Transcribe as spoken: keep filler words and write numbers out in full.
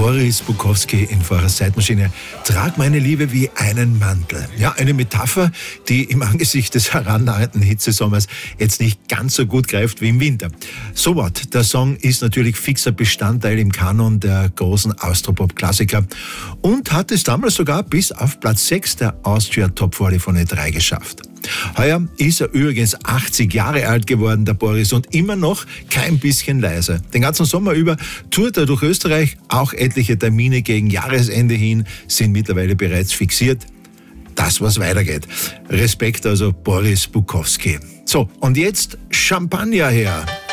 Boris Bukowski in Vorers Zeitmaschine. Trag meine Liebe wie einen Mantel. Ja, eine Metapher, die im Angesicht des herannahenden Hitzesommers jetzt nicht ganz so gut greift wie im Winter. So what? Der Song ist natürlich fixer Bestandteil im Kanon der großen Austropop-Klassiker und hat es damals sogar bis auf Platz sechs der Austria Top vierzig von E drei geschafft. Heuer ist er übrigens achtzig Jahre alt geworden, der Boris, und immer noch kein bisschen leise. Den ganzen Sommer über tourt er durch Österreich. Auch etliche Termine gegen Jahresende hin sind mittlerweile bereits fixiert. Das, was weitergeht. Respekt also, Boris Bukowski. So, und jetzt Champagner her.